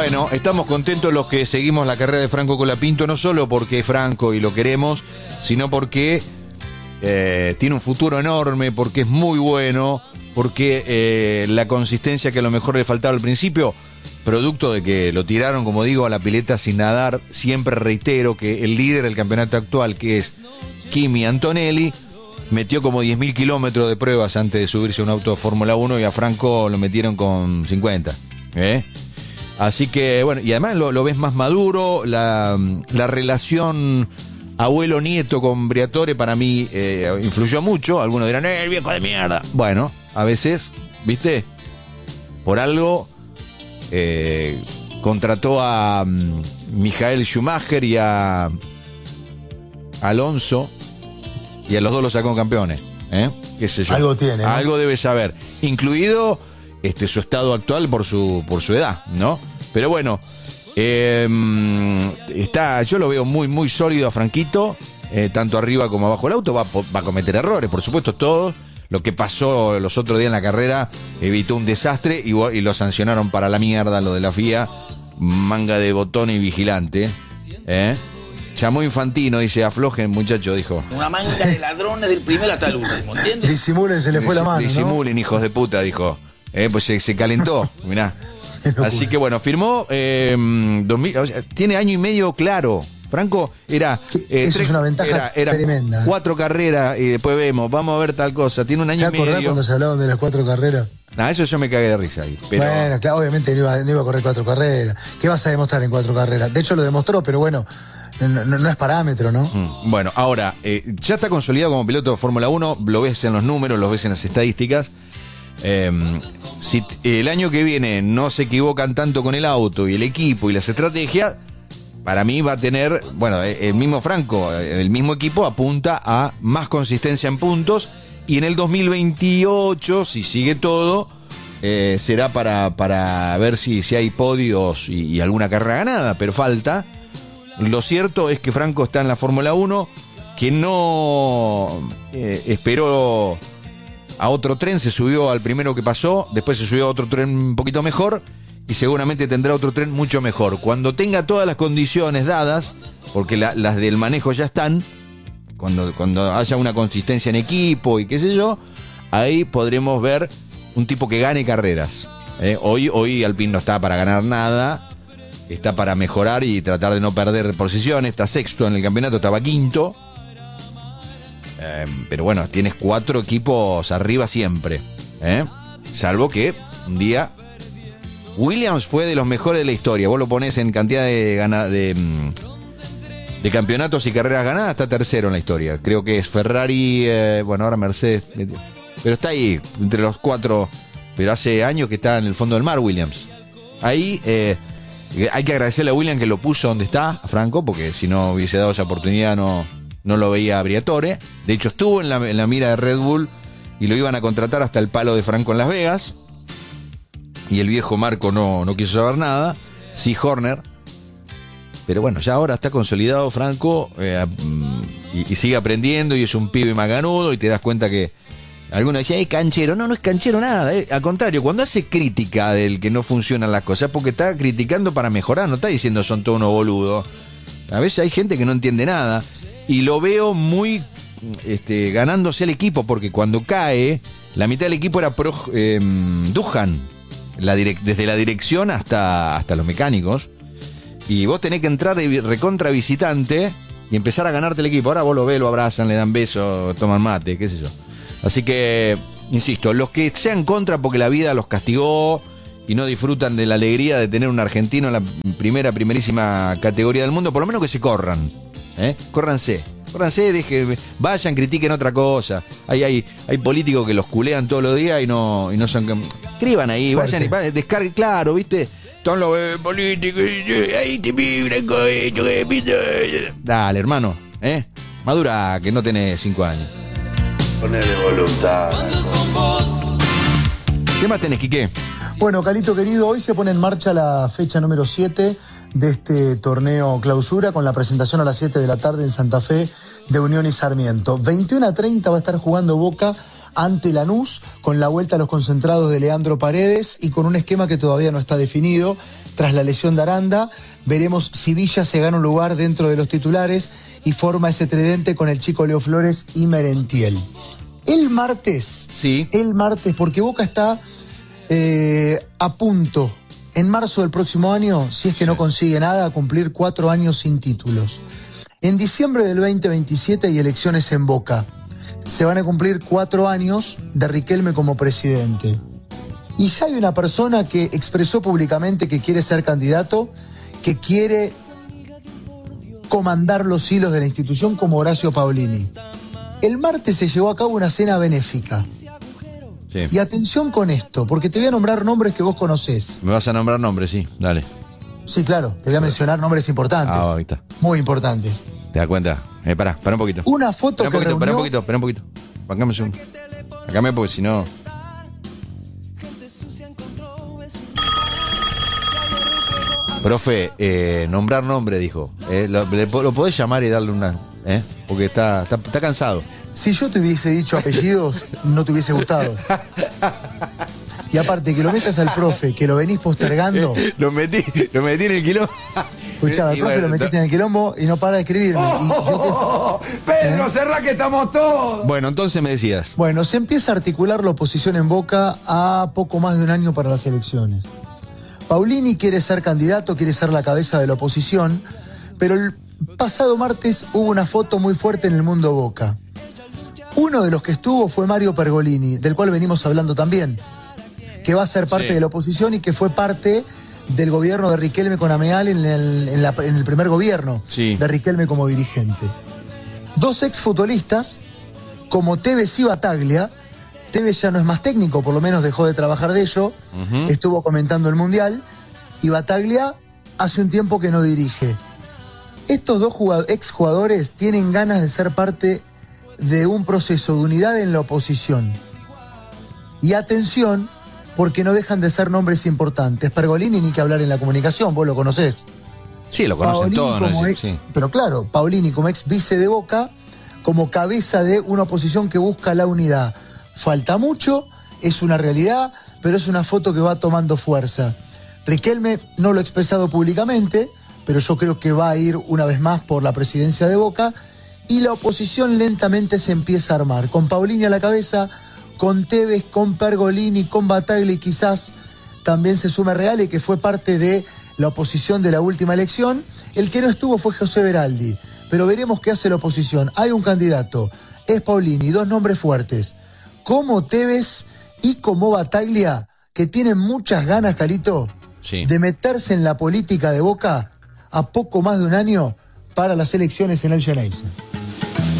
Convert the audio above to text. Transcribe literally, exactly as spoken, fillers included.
Bueno, estamos contentos los que seguimos la carrera de Franco Colapinto, no solo porque es Franco y lo queremos, sino porque eh, tiene un futuro enorme, porque es muy bueno, porque eh, la consistencia que a lo mejor le faltaba al principio, producto de que lo tiraron, como digo, a la pileta sin nadar. Siempre reitero que el líder del campeonato actual, que es Kimi Antonelli, metió como diez mil kilómetros de pruebas antes de subirse a un auto de Fórmula uno y a Franco lo metieron con cincuenta. ¿eh? Así que, bueno, y además lo, lo ves más maduro, la, la relación abuelo-nieto con Briatore para mí eh, influyó mucho. Algunos dirán, ¡eh, el viejo de mierda! Bueno, a veces, ¿viste? Por algo eh, contrató a um, Michael Schumacher y a Alonso, y a los dos los sacó campeones. ¿eh? ¿Qué sé yo? Algo tiene, ¿no? Algo debe saber, incluido este su estado actual por su por su edad, ¿no? Pero bueno, eh, está, yo lo veo muy muy sólido a Franquito, eh, tanto arriba como abajo del auto. Va, va a cometer errores, por supuesto, todos. Lo que pasó los otros días en la carrera evitó un desastre y, y lo sancionaron para la mierda, lo de la F I A. Manga de botón y vigilante. ¿eh? Llamó Infantino, dice, aflojen, muchacho, dijo. Una manga de ladrones del primero hasta el último, ¿entiendes? Disimulen, se le fue la mano, Disimulen, ¿no? Hijos de puta, dijo. Eh, pues se, se calentó, mirá. Así que bueno, firmó, eh, dos mil, o sea, tiene año y medio claro. Franco era, eh, eso tres, es una ventaja era, era tremenda. Cuatro carreras y después vemos, vamos a ver tal cosa. Tiene un año y medio. ¿Te acordás cuando se hablaban de las cuatro carreras? Nah, eso yo me cagué de risa ahí. Pero... Bueno, claro, obviamente no iba, no iba a correr cuatro carreras. ¿Qué vas a demostrar en cuatro carreras? De hecho lo demostró, pero bueno, no, no, no es parámetro, ¿no? Mm, bueno, ahora, eh, ya está consolidado como piloto de Fórmula uno, lo ves en los números, lo ves en las estadísticas. Eh, si el año que viene no se equivocan tanto con el auto y el equipo y las estrategias, para mí va a tener, bueno, el mismo Franco, el mismo equipo apunta a más consistencia en puntos, y en el dos mil veintiocho, si sigue todo, eh, será para, para ver si, si hay podios y, y alguna carrera ganada, pero falta. Lo cierto es que Franco está en la Fórmula uno, que no eh, esperó a otro tren, se subió al primero que pasó, después se subió a otro tren un poquito mejor, y seguramente tendrá otro tren mucho mejor. Cuando tenga todas las condiciones dadas, porque la, las del manejo ya están, cuando, cuando haya una consistencia en equipo y qué sé yo, ahí podremos ver un tipo que gane carreras. ¿eh? Hoy, hoy Alpine no está para ganar nada, está para mejorar y tratar de no perder posiciones. Está sexto en el campeonato, estaba quinto. Eh, pero bueno, tienes cuatro equipos arriba siempre. ¿eh? Salvo que un día... Williams fue de los mejores de la historia. Vos lo ponés en cantidad de, gana, de, de campeonatos y carreras ganadas, está tercero en la historia. Creo que es Ferrari, eh, bueno, ahora Mercedes, pero está ahí, entre los cuatro. Pero hace años que está en el fondo del mar Williams. Ahí eh, hay que agradecerle a Williams que lo puso donde está, a Franco, porque si no hubiese dado esa oportunidad no, no lo veía a Briatore. De hecho estuvo en la, en la mira de Red Bull y lo iban a contratar hasta el palo de Franco en Las Vegas. Y el viejo Marco no, no quiso saber nada. Sí, Horner. Pero bueno, ya ahora está consolidado Franco eh, y, y sigue aprendiendo y es un pibe maganudo, y te das cuenta que algunos decían, ¡ay, canchero! No, no es canchero nada. Eh. Al contrario, cuando hace crítica del que no funcionan las cosas, porque está criticando para mejorar, no está diciendo son todos unos boludos. A veces hay gente que no entiende nada y lo veo muy este, ganándose el equipo, porque cuando cae, la mitad del equipo era pro eh, Duhan. La direc- desde la dirección hasta, hasta los mecánicos, y vos tenés que entrar de recontra visitante y empezar a ganarte el equipo. Ahora vos lo ves, lo abrazan, le dan besos, toman mate, qué sé yo. Así que, insisto, los que sean contra porque la vida los castigó y no disfrutan de la alegría de tener un argentino en la primera, primerísima categoría del mundo, por lo menos que se corran, ¿eh? Córranse. Córranse, deje, vayan, critiquen otra cosa. Hay, hay, hay políticos que los culean todos los días y no, y no son... Escriban ahí, vayan y vayan, descarguen, claro, ¿viste? Son los eh, políticos, ahí te vibran con esto, que... Dale, hermano, ¿eh? Madura, que no tenés cinco años. Ponele voluntad. ¿Qué más tenés, Quique? Bueno, Calito querido, hoy se pone en marcha la fecha número siete de este torneo clausura, con la presentación a las siete de la tarde en Santa Fe de Unión y Sarmiento. veintiuno a treinta va a estar jugando Boca ante Lanús, con la vuelta a los concentrados de Leandro Paredes y con un esquema que todavía no está definido. Tras la lesión de Aranda, veremos si Villa se gana un lugar dentro de los titulares y forma ese tridente con el chico Leo Flores y Merentiel. El martes, Sí. el martes, porque Boca está eh, a punto, en marzo del próximo año, si es que no consigue nada, a cumplir cuatro años sin títulos. En diciembre del veinte veintisiete hay elecciones en Boca. Se van a cumplir cuatro años de Riquelme como presidente. Y ya hay una persona que expresó públicamente que quiere ser candidato, que quiere comandar los hilos de la institución como Horacio Paolini. El martes se llevó a cabo una cena benéfica. Sí. Y atención con esto, porque te voy a nombrar nombres que vos conocés. Me vas a nombrar nombres, sí, dale. Sí, claro, te voy a mencionar nombres importantes. Ah, ahí está. Muy importantes. ¿Te das cuenta? Eh, pará, pará un poquito. Una foto Pará un que poquito, pará un reunió- poquito, pará un poquito. Bancame un segundo. Bancame porque si no... Profe, eh, nombrar nombre, dijo. Eh, lo, le- lo podés llamar y darle una... ¿Eh? Porque está, está, está cansado. Si yo te hubiese dicho apellidos, no te hubiese gustado. Y aparte, que lo metas al profe, que lo venís postergando. Lo metí, lo metí en el quilombo. Escuchá, al Y profe bueno, lo metiste en el quilombo y no para de escribirme. Y yo te- Pedro, cerrá que estamos todos. Bueno, entonces me decías. Bueno, se empieza a articular la oposición en Boca a poco más de un año para las elecciones. Paolini quiere ser candidato, quiere ser la cabeza de la oposición, pero el pasado martes hubo una foto muy fuerte en el mundo Boca. Uno de los que estuvo fue Mario Pergolini, del cual venimos hablando también, que va a ser parte Sí. de la oposición y que fue parte del gobierno de Riquelme con Ameal en el, en la- en el primer gobierno Sí. de Riquelme como dirigente. Dos exfutbolistas, como Tevez y Bataglia. Tevez ya no es más técnico, por lo menos dejó de trabajar de ello, Ujú. estuvo comentando el Mundial, y Bataglia hace un tiempo que no dirige. Estos dos jugad- exjugadores tienen ganas de ser parte de un proceso de unidad en la oposición. Y atención, porque no dejan de ser nombres importantes. Pergolini ni que hablar en la comunicación, vos lo conocés. Sí, lo conocen Paolini todos, ¿no? como Sí, ex- sí. Pero claro, Paolini como ex vice de Boca, como cabeza de una oposición que busca la unidad. Falta mucho, es una realidad, pero es una foto que va tomando fuerza. Riquelme no lo ha expresado públicamente, pero yo creo que va a ir una vez más por la presidencia de Boca, y la oposición lentamente se empieza a armar, con Paolini a la cabeza, con Tevez, con Pergolini, con Bataglia, y quizás también se sume Reale, que fue parte de la oposición de la última elección. El que no estuvo fue José Beraldi, pero veremos qué hace la oposición. Hay un candidato, es Paolini, dos nombres fuertes, como Tevez y como Bataglia, que tienen muchas ganas, Carito, Sí. de meterse en la política de Boca a poco más de un año para las elecciones en el Geneise.